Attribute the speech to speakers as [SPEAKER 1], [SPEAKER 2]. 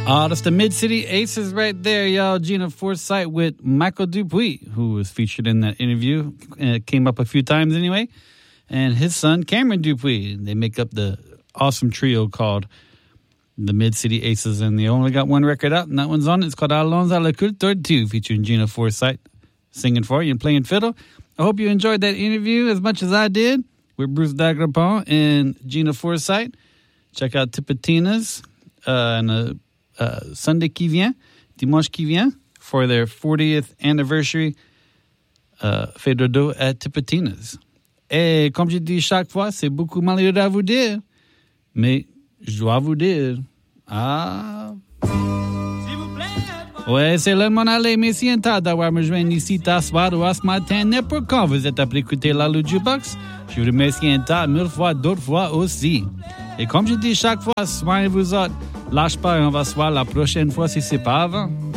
[SPEAKER 1] That's the Mid-City Aces right there, y'all. Gina Forsythe with Michael Dupuis, who was featured in that interview. It came up a few times anyway. And his son, Cameron Dupuis. They make up the awesome trio called the Mid-City Aces. And they only got one record out, and that one's on it. It's called Allons à la Culture 2, featuring Gina Forsythe singing for you and playing fiddle. I hope you enjoyed that interview as much as I did with Bruce Dagrapon and Gina Forsythe. Check out Tipitina's and Sunday qui vient, dimanche qui vient, for their 40th anniversary fait dodo à Tipitina's. Et comme je dis chaque fois, c'est beaucoup malheureux à vous dire, mais je dois vous dire, ouais, c'est le moment d'aller, mais si un tas d'avoir me joindre ici, t'asseoir ou à ce matin, n'importe quand vous êtes appelé écouter la Lou Jukebox, je vous remercie un tas, 1000 fois, d'autres fois aussi. Et comme je dis chaque fois, soignez-vous autres. Lâche pas, on va se voir la prochaine fois si c'est pas avant.